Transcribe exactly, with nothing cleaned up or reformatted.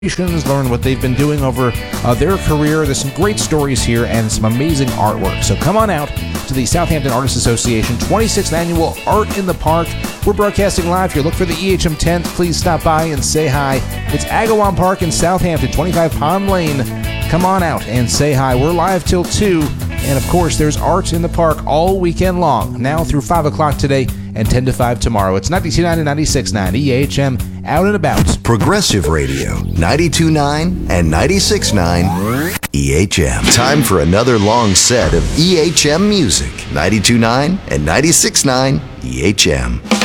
learn what they've been doing over uh, their career. There's some great stories here and some amazing artwork. So come on out to the Southampton Artists Association twenty-sixth Annual Art in the Park. We're broadcasting live here. Look for the E H M tent. Please stop by and say hi. It's Agawam Park in Southampton, twenty-five Pond Lane. Come on out and say hi. We're live till two. And, of course, there's art in the park all weekend long, now through five o'clock today and ten to five tomorrow. It's ninety-two point nine and ninety-six point nine E H M, out and about. Progressive Radio, ninety-two point nine and ninety-six point nine E H M. Time for another long set of E H M music. ninety-two point nine and ninety-six point nine E H M.